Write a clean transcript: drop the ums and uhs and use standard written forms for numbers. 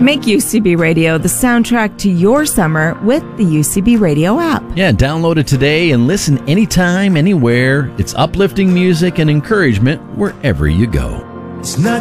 Make UCB Radio the soundtrack to your summer with the UCB Radio app. Yeah, download it today and listen anytime, anywhere. It's uplifting music and encouragement wherever you go. It's not